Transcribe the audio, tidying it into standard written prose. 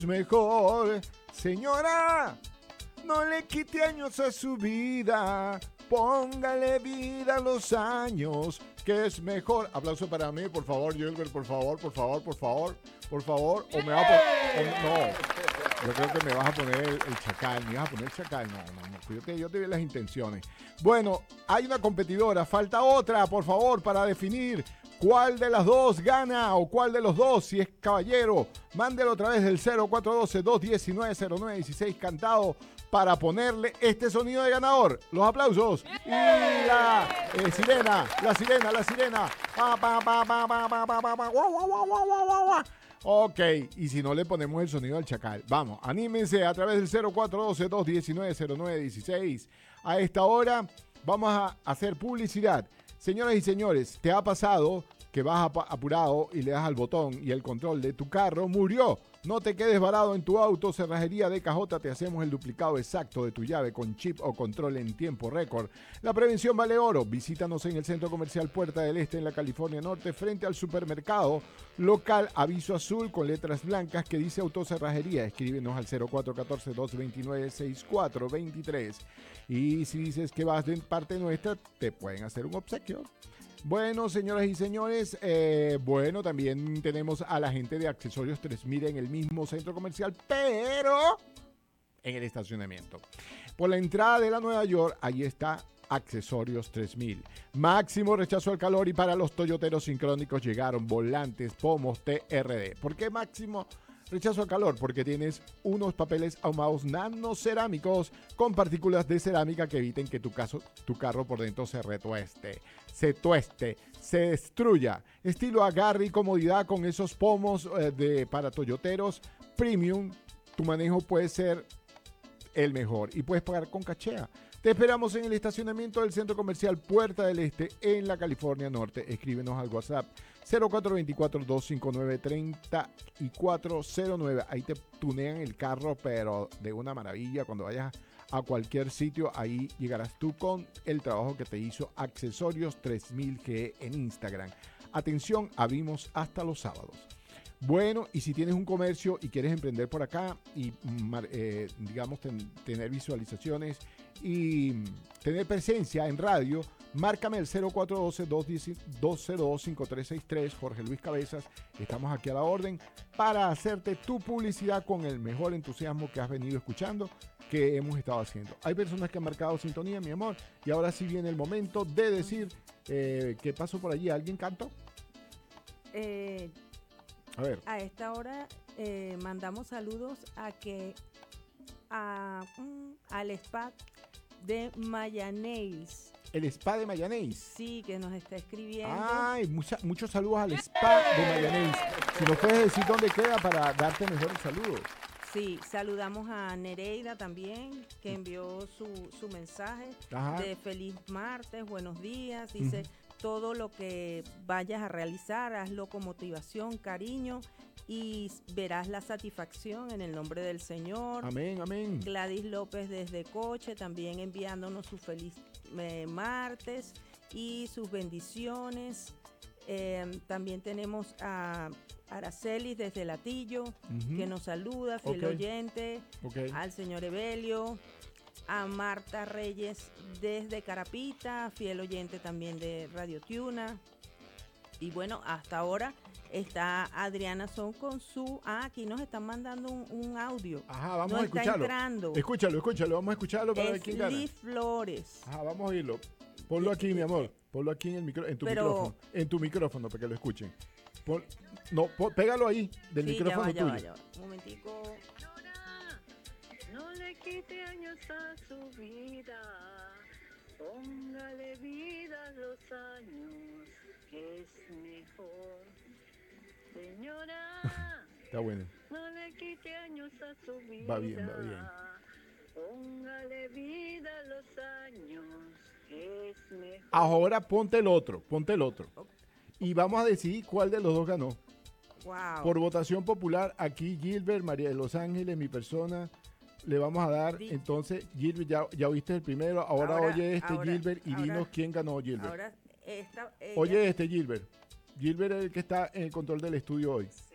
Mejor, señora, no le quite años a su vida, póngale vida a los años, que es mejor. Aplauso para mí, por favor, Gilbert, por favor, por favor, por favor, por favor, o me va a poner, no, yo creo que me vas a poner el chacal, me vas a poner el chacal, no, yo te vi las intenciones. Bueno, hay una competidora, falta otra, por favor, para definir cuál de las dos gana o cuál de los dos, si es caballero, mándelo a través del 0412-219-0916 cantado para ponerle este sonido de ganador. Los aplausos y la sirena, la sirena, la sirena. Ok, y si no le ponemos el sonido del chacal. Vamos, anímense a través del 0412-219-0916. A esta hora vamos a hacer publicidad. Señoras y señores, ¿te ha pasado que vas apurado y le das al botón y el control de tu carro murió? No te quedes varado en tu auto. Cerrajería DKJ, te hacemos el duplicado exacto de tu llave con chip o control en tiempo récord. La prevención vale oro. Visítanos en el Centro Comercial Puerta del Este en la California Norte, frente al supermercado local, aviso azul con letras blancas que dice Autocerrajería. Escríbenos al 0414-229-6423. Y si dices que vas de parte nuestra, te pueden hacer un obsequio. Bueno, señoras y señores, bueno, también tenemos a la gente de Accesorios 3000 en el mismo centro comercial, pero en el estacionamiento. Por la entrada de la Nueva York, ahí está Accesorios 3000. Máximo rechazo al calor, y para los toyoteros sincrónicos llegaron volantes Pomos TRD. ¿Por qué máximo rechazo al calor? Porque tienes unos papeles ahumados nanocerámicos con partículas de cerámica que eviten que tu carro por dentro se retueste, se tueste, se destruya. Estilo agarre y comodidad con esos pomos para toyoteros premium. Tu manejo puede ser el mejor y puedes pagar con cachea. Te esperamos en el estacionamiento del Centro Comercial Puerta del Este en la California Norte. Escríbenos al WhatsApp 0424-259-3409. Ahí te tunean el carro, pero de una maravilla. Cuando vayas a cualquier sitio, ahí llegarás tú con el trabajo que te hizo Accesorios 3000G en Instagram. Atención, abrimos hasta los sábados. Bueno, y si tienes un comercio y quieres emprender por acá y digamos tener visualizaciones y tener presencia en radio, márcame el 0412-202-5363, Jorge Luis Cabezas. Estamos aquí a la orden para hacerte tu publicidad con el mejor entusiasmo que has venido escuchando, que hemos estado haciendo. Hay personas que han marcado sintonía, mi amor, y ahora sí viene el momento de decir qué pasó por allí. ¿Alguien cantó? A ver. A esta hora mandamos saludos al spa de Mayaneis. El spa de Mayaneis. Sí, que nos está escribiendo. Ay, muchos saludos al spa de Mayaneis. Si nos puedes decir dónde queda para darte mejores saludos. Sí, saludamos a Nereida también, que envió su mensaje. Ajá. De feliz martes, buenos días. Dice, todo lo que vayas a realizar, hazlo con motivación, cariño, y verás la satisfacción en el nombre del Señor. Amén, amén. Gladys López desde Coche, también enviándonos su feliz martes y sus bendiciones. También tenemos a Araceli desde Latillo, que nos saluda, fiel oyente, al señor Evelio, a Marta Reyes desde Carapita, fiel oyente también de Radio Tiuna. Y bueno, hasta ahora está Adriana Son con su... aquí nos están mandando un audio. Ajá, vamos a escucharlo. Está entrando. Escúchalo, vamos a escucharlo para ver quién gana. Liz Flores. Ajá, vamos a oírlo. Ponlo aquí, mi amor. Ponlo aquí en micrófono. En tu micrófono, para que lo escuchen. Pégalo ahí, del micrófono tuyo. Ya va. Un momentico. No le quite años a su vida, póngale vida a los años, que es mejor. Señora, está bueno. No le quite años a su vida. Va bien. Póngale vida a los años, que es mejor. Ahora ponte el otro. Y vamos a decidir cuál de los dos ganó. Wow. Por votación popular, aquí Gilbert, María de Los Ángeles, mi persona, le vamos a dar. Entonces, Gilbert, ya oíste el primero, ahora oye Gilbert, y dinos quién ganó, Gilbert. Ahora oye Gilbert. Gilbert es el que está en el control del estudio hoy.